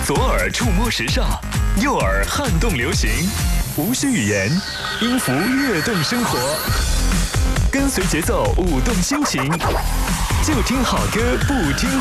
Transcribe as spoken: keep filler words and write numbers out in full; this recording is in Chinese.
左耳触摸时尚，右耳撼动流行，无需语言，音符跃动生活。跟随节奏，舞动心情，就听好歌，不听